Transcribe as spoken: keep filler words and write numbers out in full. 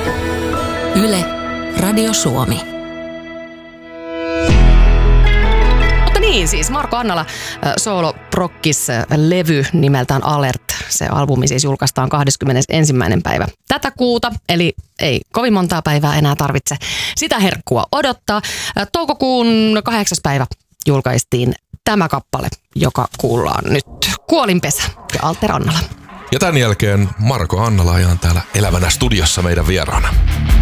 Yle, Radio Suomi. Mutta niin siis, Marko Annala Solo Prokkis-levy nimeltään Alert. Se albumi siis julkaistaan kahdeskymmenesensimmäinen päivä tätä kuuta, eli ei kovin montaa päivää enää tarvitse sitä herkkua odottaa. Toukokuun kahdeksas päivä julkaistiin tämä kappale, joka kuullaan nyt. Kuolinpesä ja Alter Annala. Ja tämän jälkeen Marko Annala on täällä elävänä studiossa meidän vieraana.